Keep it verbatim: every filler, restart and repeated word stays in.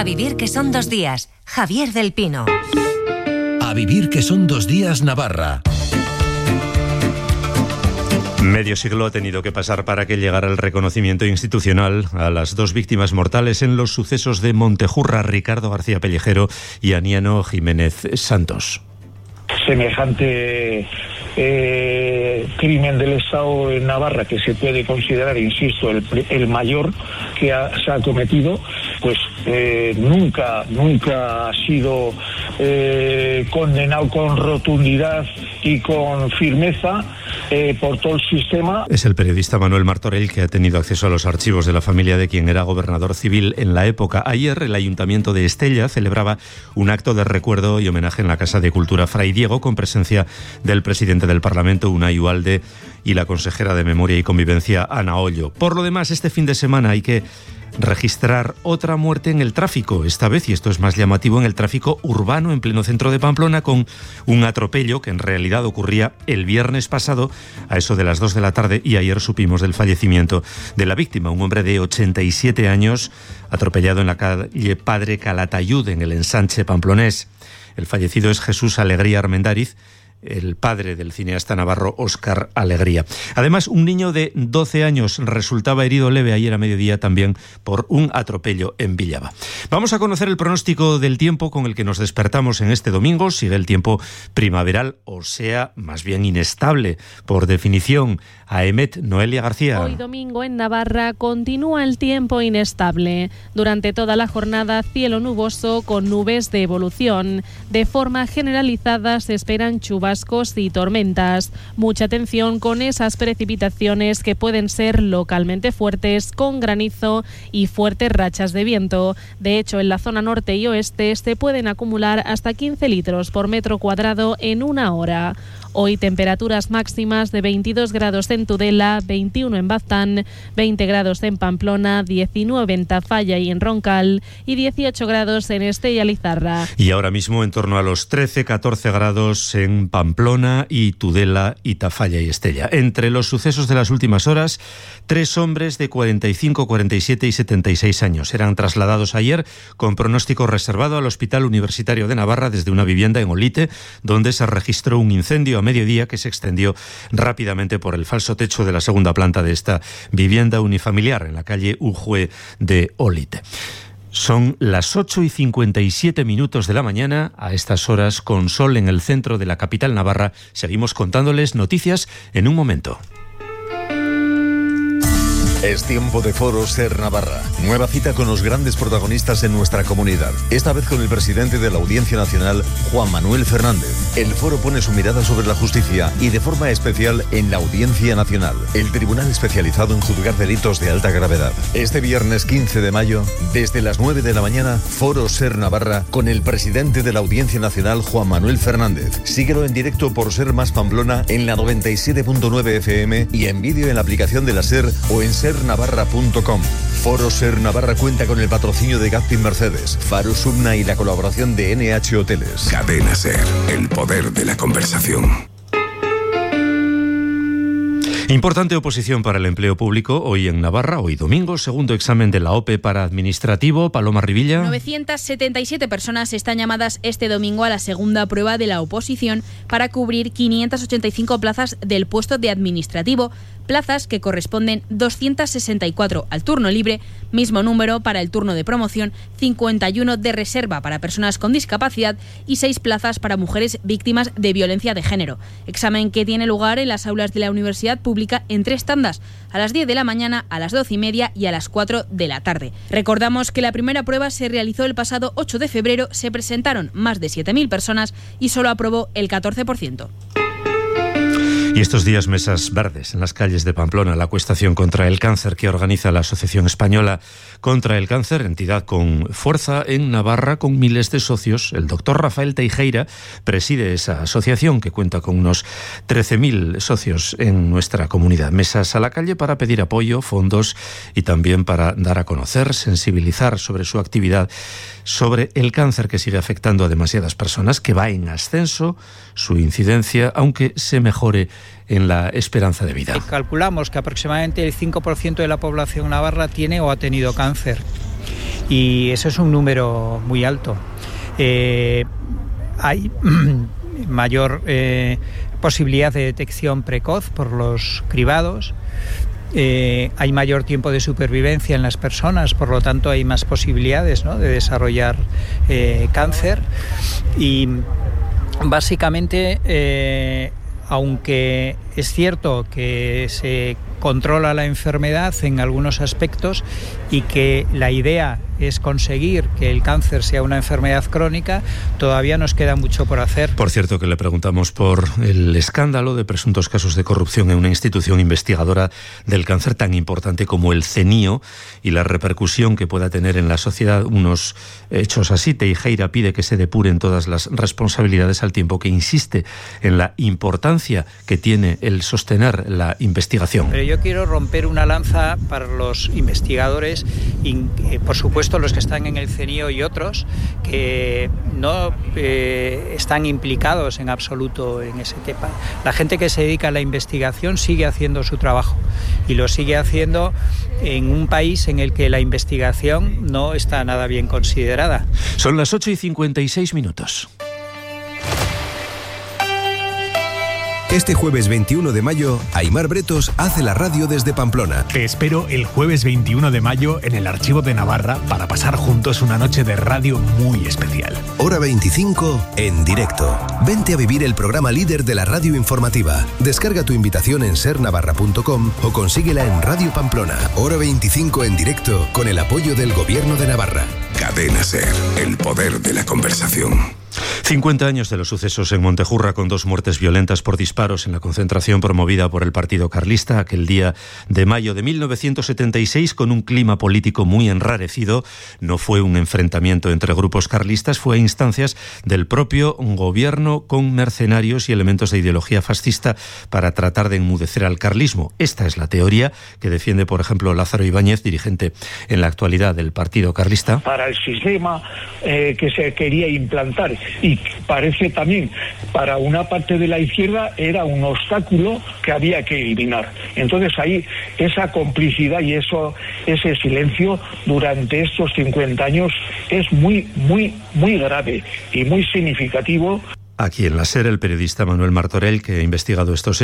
vivir que son dos días. Javier del Pino. A vivir que son dos días, Navarra. Medio siglo ha tenido que pasar para que llegara el reconocimiento institucional a las dos víctimas mortales en los sucesos de Montejurra, Ricardo García Pellejero y Aniano Jiménez Santos. Semejante eh, crimen del Estado en Navarra, que se puede considerar, insisto, el, el mayor que ha, se ha cometido, pues eh, nunca, nunca ha sido eh, condenado con rotundidad y con firmeza eh, por todo el sistema. Es el periodista Manuel Martorell, que ha tenido acceso a los archivos de la familia de quien era gobernador civil en la época. Ayer el Ayuntamiento de Estella celebraba un acto de recuerdo y homenaje en la Casa de Cultura Fray Diego, con presencia del presidente del Parlamento, Unai Ugalde, y la consejera de Memoria y Convivencia, Ana Ollo. Por lo demás, este fin de semana hay que registrar otra muerte en el tráfico, esta vez, y esto es más llamativo, en el tráfico urbano en pleno centro de Pamplona, con un atropello que en realidad ocurría el viernes pasado a eso de las dos de la tarde, y ayer supimos del fallecimiento de la víctima, un hombre de ochenta y siete años, atropellado en la calle Padre Calatayud, en el ensanche pamplonés. El fallecido es Jesús Alegría Armendáriz, el padre del cineasta navarro Óscar Alegría. Además, un niño de doce años resultaba herido leve ayer a mediodía también por un atropello en Villava. Vamos a conocer el pronóstico del tiempo con el que nos despertamos en este domingo. Sigue el tiempo primaveral, o sea, más bien inestable, por definición. A Emet, Noelia García. Hoy domingo en Navarra continúa el tiempo inestable. Durante toda la jornada, cielo nuboso con nubes de evolución. De forma generalizada se esperan chubascos y tormentas. Mucha atención con esas precipitaciones que pueden ser localmente fuertes, con granizo y fuertes rachas de viento. De hecho, en la zona norte y oeste se pueden acumular hasta quince litros por metro cuadrado en una hora. Hoy temperaturas máximas de veintidós grados en Tudela, veintiuno en Baztán, veinte grados en Pamplona, diecinueve en Tafalla y en Roncal y dieciocho grados en Estella Lizarra. Y ahora mismo en torno a los trece, catorce grados en Pamplona y Tudela y Tafalla y Estella. Entre los sucesos de las últimas horas, tres hombres de cuarenta y cinco, cuarenta y siete y setenta y seis años eran trasladados ayer con pronóstico reservado al Hospital Universitario de Navarra desde una vivienda en Olite, donde se registró un incendio a mediodía que se extendió rápidamente por el falso techo de la segunda planta de esta vivienda unifamiliar en la calle Ujue de Olite. Son las ocho y cincuenta y siete minutos de la mañana, a estas horas, con sol en el centro de la capital navarra. Seguimos contándoles noticias en un momento. Es tiempo de Foro Ser Navarra. Nueva cita con los grandes protagonistas en nuestra comunidad. Esta vez con el presidente de la Audiencia Nacional, Juan Manuel Fernández. El foro pone su mirada sobre la justicia y de forma especial en la Audiencia Nacional, el tribunal especializado en juzgar delitos de alta gravedad. Este viernes quince de mayo, desde las nueve de la mañana, Foro Ser Navarra con el presidente de la Audiencia Nacional, Juan Manuel Fernández. Síguelo en directo por Ser Más Pamplona en la noventa y siete punto nueve F M y en vídeo en la aplicación de la Ser o en ser navarra punto com. Foro Ser Navarra cuenta con el patrocinio de Gazpin Mercedes, Faro Subna y la colaboración de N H Hoteles. Cadena Ser, el poder de la conversación. Importante oposición para el empleo público hoy en Navarra, hoy domingo, segundo examen de la O P E para administrativo. Paloma Rivilla. novecientas setenta y siete personas están llamadas este domingo a la segunda prueba de la oposición para cubrir quinientas ochenta y cinco plazas del puesto de administrativo, plazas que corresponden doscientas sesenta y cuatro al turno libre, mismo número para el turno de promoción, cincuenta y uno de reserva para personas con discapacidad y seis plazas para mujeres víctimas de violencia de género. Examen que tiene lugar en las aulas de la Universidad Pública en tres tandas, a las diez de la mañana, a las doce y media y a las cuatro de la tarde. Recordamos que la primera prueba se realizó el pasado ocho de febrero, se presentaron más de siete mil personas y solo aprobó el catorce por ciento. Y estos días mesas verdes en las calles de Pamplona, la acuestación contra el cáncer que organiza la Asociación Española contra el Cáncer, entidad con fuerza en Navarra, con miles de socios. El doctor Rafael Teijeira preside esa asociación que cuenta con unos trece mil socios en nuestra comunidad. Mesas a la calle para pedir apoyo, fondos y también para dar a conocer, sensibilizar sobre su actividad, sobre el cáncer que sigue afectando a demasiadas personas, que va en ascenso su incidencia, aunque se mejore en la esperanza de vida. Calculamos que aproximadamente el cinco por ciento de la población navarra tiene o ha tenido cáncer. y eso es un número muy alto. Eh, hay mayor eh, posibilidad de detección precoz por los cribados. Eh, hay mayor tiempo de supervivencia en las personas, por lo tanto hay más posibilidades, ¿no?, de desarrollar eh, cáncer. Y básicamente, eh, aunque es cierto que se controla la enfermedad en algunos aspectos y que la idea es conseguir que el cáncer sea una enfermedad crónica, todavía nos queda mucho por hacer. Por cierto, que le preguntamos por el escándalo de presuntos casos de corrupción en una institución investigadora del cáncer tan importante como el CENIO y la repercusión que pueda tener en la sociedad unos hechos así. Teijeira pide que se depuren todas las responsabilidades, al tiempo que insiste en la importancia que tiene el sostener la investigación. Pero yo quiero romper una lanza para los investigadores y, eh, por supuesto, los que están en el CENIO y otros que no eh, están implicados en absoluto en ese tema. La gente que se dedica a la investigación sigue haciendo su trabajo y lo sigue haciendo en un país en el que la investigación no está nada bien considerada. Son las ocho y cincuenta y seis minutos. Este jueves veintiuno de mayo, Aimar Bretos hace la radio desde Pamplona. Te espero el jueves veintiuno de mayo en el Archivo de Navarra para pasar juntos una noche de radio muy especial. Hora veinticinco en directo. Vente a vivir el programa líder de la radio informativa. Descarga tu invitación en ser navarra punto com o consíguela en Radio Pamplona. Hora veinticinco en directo con el apoyo del Gobierno de Navarra. Cadena SER, el poder de la conversación. cincuenta años de los sucesos en Montejurra, con dos muertes violentas por disparos en la concentración promovida por el Partido Carlista aquel día de mayo de mil novecientos setenta y seis, con un clima político muy enrarecido. No fue un enfrentamiento entre grupos carlistas, fue a instancias del propio gobierno con mercenarios y elementos de ideología fascista para tratar de enmudecer al carlismo. Esta es la teoría que defiende, por ejemplo, Lázaro Ibáñez, dirigente en la actualidad del Partido Carlista. Para el sistema eh, que se quería implantar, y parece también para una parte de la izquierda era un obstáculo que había que eliminar. Entonces ahí esa complicidad y eso ese silencio durante estos cincuenta años es muy, muy, muy grave y muy significativo. Aquí en la SER, el periodista Manuel Martorell, que ha investigado estos